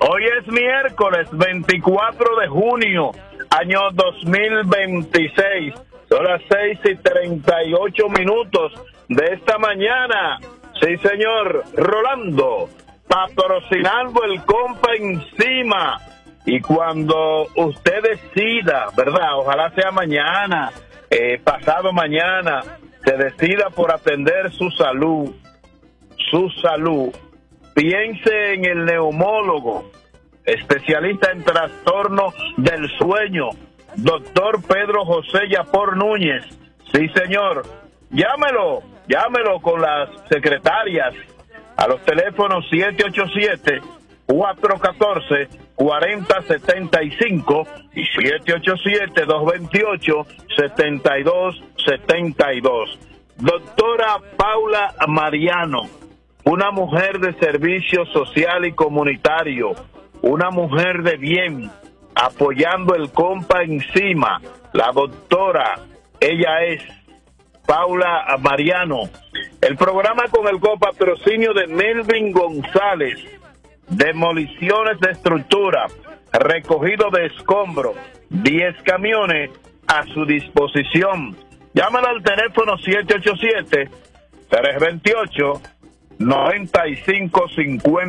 Hoy es miércoles 24 de junio, año 2026. Son las 6:38 de esta mañana. Sí, señor, Rolando, patrocinando el compa encima. Y cuando usted decida, ¿verdad? Ojalá sea mañana, pasado mañana, se decida por atender su salud, piense en el neumólogo, especialista en trastornos del sueño, doctor Pedro José Yapor Núñez. Sí, señor. Llámelo con las secretarias a los teléfonos 787-414-4075 y 787-228-7272. Doctora Paula Mariano, una mujer de servicio social y comunitario, una mujer de bien, apoyando el compa encima. La doctora, ella es Paula Mariano. El programa con el copatrocinio de Melvin González, demoliciones de estructura, recogido de escombros, 10 camiones a su disposición. Llámala al teléfono 787-328-9550.